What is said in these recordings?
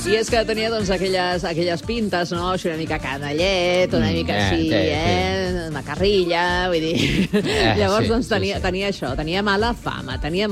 I és que tenia, doncs, aquelles pintes, no? Així una mica canallet, una mica així, una carrilla, vull dir... Llavors, doncs, tenia això, tenia mala fama.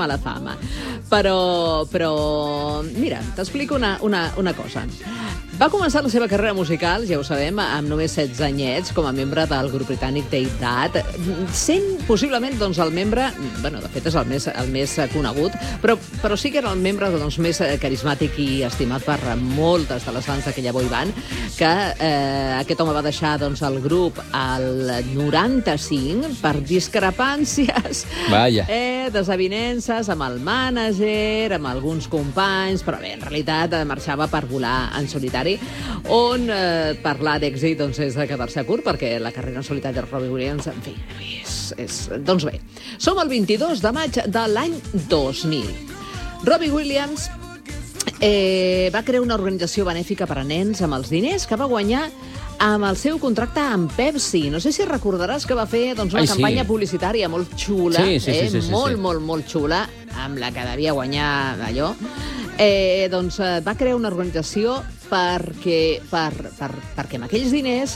Però mira, t'explico una cosa. Va començar la seva carrera musical, ja ho sabem, amb només 16 anyets, com a membre del grup britànic Take That, sent possiblement, doncs, el membre, bueno, de fet és el més conegut, però sí que era el membre, doncs, més carismàtic i estimat per moltes de les fans d'aquella boy band, que aquest home va deixar, doncs, el grup al 95 per discrepàncies, desavinences amb el mànager, amb alguns companys, però bé, en realitat marxava per volar en solitari, on parlar d'èxit, doncs, és de quedar-se curt, perquè la carrera en solitari de Robbie Williams, en fi, doncs bé, som el 22 de maig de l'any 2000. Robbie Williams va crear una organització benèfica per a nens amb els diners que va guanyar amb el seu contracte amb Pepsi. No sé si recordaràs que va fer, doncs, una campanya publicitària molt xula, molt xula, amb la que devia guanyar allò. Doncs va crear una organització perquè amb aquells diners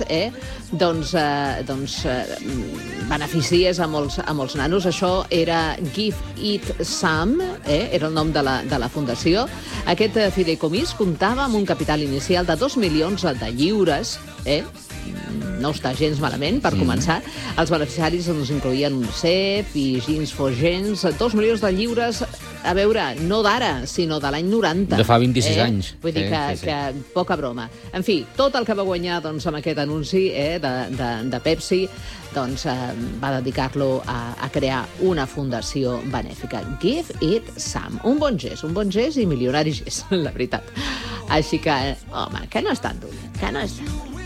beneficiés a molts nanos. Això era Give It Some, era el nom de la fundació. Aquest fideïcomís comptava amb un capital inicial de 2 milions de lliures, no està gens malament, per començar. Els beneficiaris incloïen UNICEF i Jeans for Gens. 2 milions de lliures, a veure, no d'ara, sinó de l'any 90. De fa 26 anys. Vull dir que poca broma. En fi, tot el que va guanyar, doncs, amb aquest anunci de Pepsi, doncs, va dedicar-lo a crear una fundació benèfica. Give It Some. Un bon gest i milionari gest, la veritat. Així que, home, que no és tan dolent,